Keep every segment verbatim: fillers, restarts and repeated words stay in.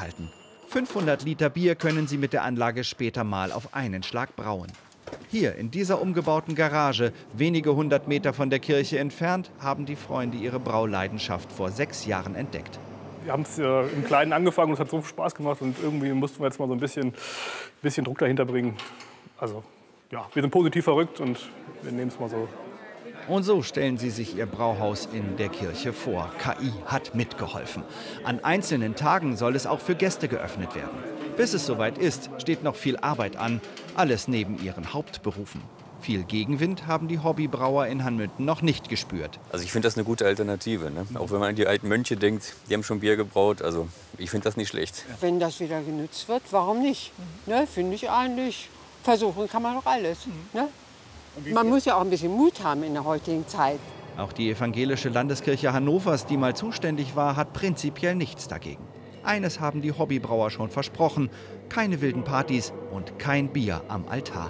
halten. fünfhundert Liter Bier können sie mit der Anlage später mal auf einen Schlag brauen. Hier in dieser umgebauten Garage, wenige hundert Meter von der Kirche entfernt, haben die Freunde ihre Brauleidenschaft vor sechs Jahren entdeckt. Wir haben es äh, im Kleinen angefangen und es hat so viel Spaß gemacht und irgendwie mussten wir jetzt mal so ein bisschen, bisschen Druck dahinter bringen. Also ja, wir sind positiv verrückt und wir nehmen es mal so. Und so stellen sie sich ihr Brauhaus in der Kirche vor. K I hat mitgeholfen. An einzelnen Tagen soll es auch für Gäste geöffnet werden. Bis es soweit ist, steht noch viel Arbeit an. Alles neben ihren Hauptberufen. Viel Gegenwind haben die Hobbybrauer in Hanmünden noch nicht gespürt. Also ich finde das eine gute Alternative. Ne? Auch wenn man an die alten Mönche denkt, die haben schon Bier gebraut. Also ich finde das nicht schlecht. Wenn das wieder genutzt wird, warum nicht? Ne, finde ich eigentlich. Versuchen kann man doch alles. Ne? Man muss ja auch ein bisschen Mut haben in der heutigen Zeit. Auch die evangelische Landeskirche Hannovers, die mal zuständig war, hat prinzipiell nichts dagegen. Eines haben die Hobbybrauer schon versprochen: keine wilden Partys und kein Bier am Altar.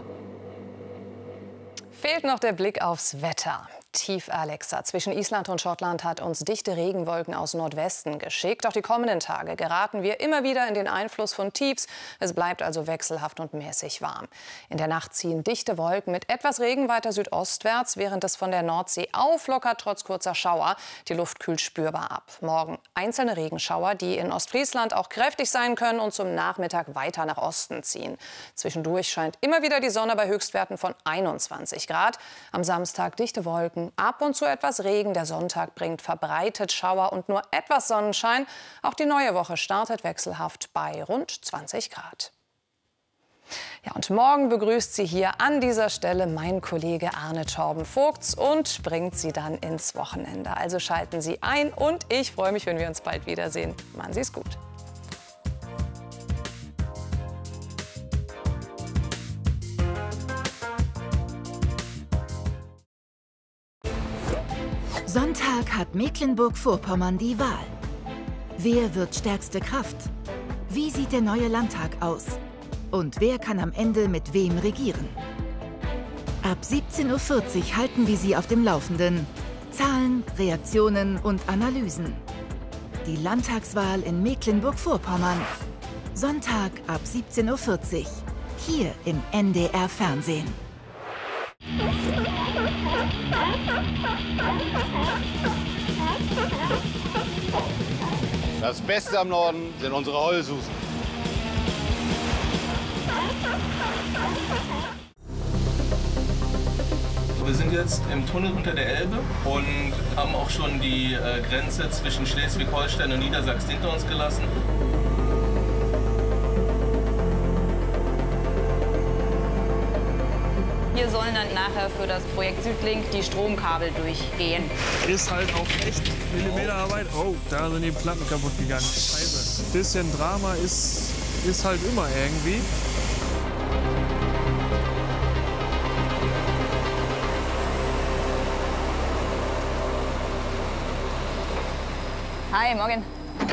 Fehlt noch der Blick aufs Wetter. Tief Alexa zwischen Island und Schottland hat uns dichte Regenwolken aus Nordwesten geschickt. Auch die kommenden Tage geraten wir immer wieder in den Einfluss von Tiefs. Es bleibt also wechselhaft und mäßig warm. In der Nacht ziehen dichte Wolken mit etwas Regen weiter südostwärts, während es von der Nordsee auflockert, trotz kurzer Schauer. Die Luft kühlt spürbar ab. Morgen einzelne Regenschauer, die in Ostfriesland auch kräftig sein können und zum Nachmittag weiter nach Osten ziehen. Zwischendurch scheint immer wieder die Sonne bei Höchstwerten von einundzwanzig Grad. Am Samstag dichte Wolken, ab und zu etwas Regen. Der Sonntag bringt verbreitet Schauer und nur etwas Sonnenschein. Auch die neue Woche startet wechselhaft bei rund zwanzig Grad. Ja, und morgen begrüßt sie hier an dieser Stelle mein Kollege Arne Torben-Vogts und bringt sie dann ins Wochenende. Also schalten Sie ein und ich freue mich, wenn wir uns bald wiedersehen. Machen Sie es gut. Sonntag hat Mecklenburg-Vorpommern die Wahl. Wer wird stärkste Kraft? Wie sieht der neue Landtag aus? Und wer kann am Ende mit wem regieren? Ab siebzehn Uhr vierzig halten wir Sie auf dem Laufenden. Zahlen, Reaktionen und Analysen. Die Landtagswahl in Mecklenburg-Vorpommern. Sonntag ab siebzehn Uhr vierzig. Hier im N D R-Fernsehen. Das Beste am Norden sind unsere Heulsusen. Wir sind jetzt im Tunnel unter der Elbe und haben auch schon die äh, Grenze zwischen Schleswig-Holstein und Niedersachsen hinter uns gelassen. Hier sollen dann nachher für das Projekt Südlink die Stromkabel durchgehen. Ist halt auch echt Millimeterarbeit. Oh, da sind die Platten kaputt gegangen. Scheiße. Bisschen Drama ist, ist halt immer irgendwie. Hi, morgen.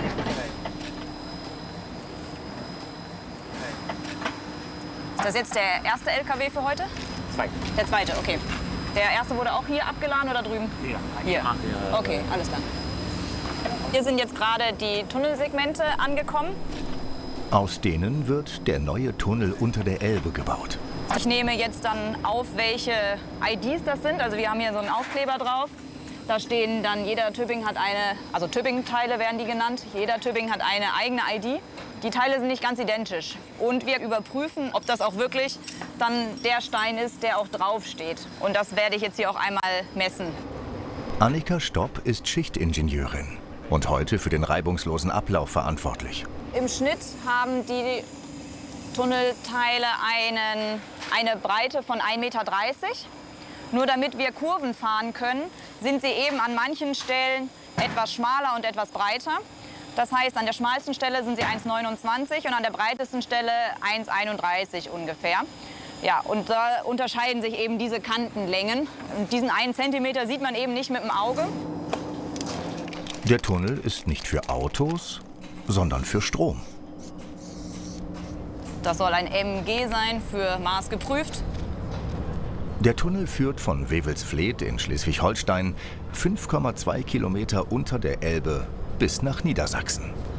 Ist das jetzt der erste L K W für heute? Zweite. Der zweite, okay. Der erste wurde auch hier abgeladen oder drüben? Ja. Hier. Okay, alles klar. Hier sind jetzt gerade die Tunnelsegmente angekommen. Aus denen wird der neue Tunnel unter der Elbe gebaut. Ich nehme jetzt dann auf, welche I Ds das sind. Also wir haben hier so einen Aufkleber drauf. Da stehen dann, jeder Tübingen hat eine, also Tübingen-Teile werden die genannt. Jeder Tübingen hat eine eigene I D. Die Teile sind nicht ganz identisch. Und wir überprüfen, ob das auch wirklich dann der Stein ist, der auch draufsteht. Und das werde ich jetzt hier auch einmal messen. Annika Stopp ist Schichtingenieurin und heute für den reibungslosen Ablauf verantwortlich. Im Schnitt haben die Tunnelteile einen, eine Breite von ein Meter dreißig. Nur damit wir Kurven fahren können, sind sie eben an manchen Stellen etwas schmaler und etwas breiter. Das heißt, an der schmalsten Stelle sind sie eins Komma neunundzwanzig und an der breitesten Stelle eins Komma einunddreißig ungefähr. Ja, und da unterscheiden sich eben diese Kantenlängen. Und diesen einen Zentimeter sieht man eben nicht mit dem Auge. Der Tunnel ist nicht für Autos, sondern für Strom. Das soll ein M G sein, für Maß geprüft. Der Tunnel führt von Wewelsfleth in Schleswig-Holstein fünf Komma zwei Kilometer unter der Elbe bis nach Niedersachsen.